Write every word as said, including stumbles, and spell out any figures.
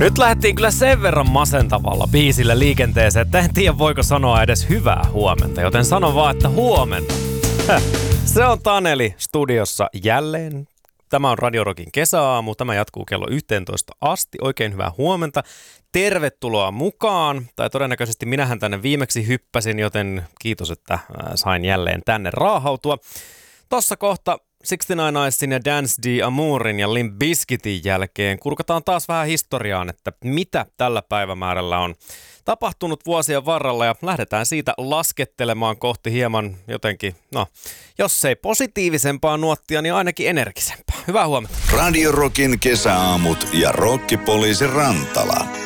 Nyt lähdettiin kyllä sen verran masentavalla biisillä liikenteeseen, että en tiedä voiko sanoa edes hyvää huomenta, joten sanon vaan, että huomenta. Se on Taneli studiossa jälleen. Tämä on Radio Rockin kesäaamu. Tämä jatkuu kello yhteentoista asti. Oikein hyvää huomenta. Tervetuloa mukaan. Tai todennäköisesti minähän tänne viimeksi hyppäsin, joten kiitos, että sain jälleen tänne raahautua. Tossa kohta kuusikymmentäyhdeksän Nicesin ja Dance d'Amourin ja Limp Bizkitin jälkeen kurkataan taas vähän historiaan, että mitä tällä päivämäärällä on tapahtunut vuosien varrella ja lähdetään siitä laskettelemaan kohti hieman jotenkin, no, jos ei positiivisempaa nuottia, niin ainakin energisempää. Hyvää huomenta. Radio Rockin kesäaamut ja Rokkipoliisi Rantala.